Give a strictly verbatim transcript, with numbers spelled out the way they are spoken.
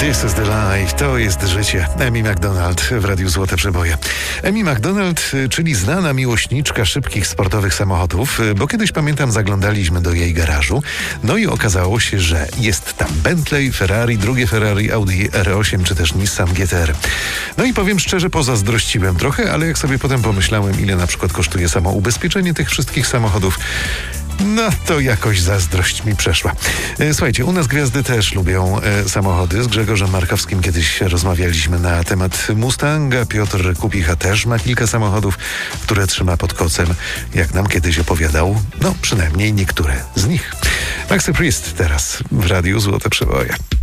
This is the life, to jest życie. Amy Macdonald w Radiu Złote Przeboje. Amy Macdonald, czyli znana miłośniczka szybkich sportowych samochodów, bo kiedyś, pamiętam, zaglądaliśmy do jej garażu, no i okazało się, że jest tam Bentley, Ferrari, drugie Ferrari, Audi R osiem czy też Nissan G T R. No i powiem szczerze, pozazdrościłem trochę, ale jak sobie potem pomyślałem, ile na przykład kosztuje samo ubezpieczenie tych wszystkich samochodów, no to jakoś zazdrość mi przeszła. E, słuchajcie, u nas gwiazdy też lubią e, samochody. Z Grzegorzem Markowskim kiedyś rozmawialiśmy na temat Mustanga. Piotr Kupicha też ma kilka samochodów, które trzyma pod kocem, jak nam kiedyś opowiadał. No, przynajmniej niektóre z nich. Maxi Priest teraz w Radiu Złote Przeboje.